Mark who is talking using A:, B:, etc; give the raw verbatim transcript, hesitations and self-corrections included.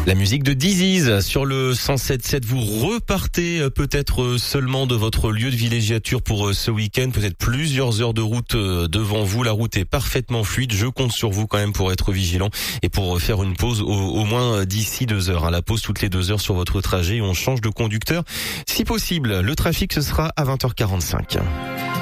A: La musique de Disease sur le cent sept virgule sept. Vous repartez peut-être seulement de votre lieu de villégiature pour ce week-end. Peut-être plusieurs heures de route devant vous. La route est parfaitement fluide. Je compte sur vous quand même pour être vigilant et pour faire une pause au, au moins d'ici deux heures. La pause toutes les deux heures sur votre trajet. On change de conducteur si possible. Le trafic, ce sera à vingt heures quarante-cinq.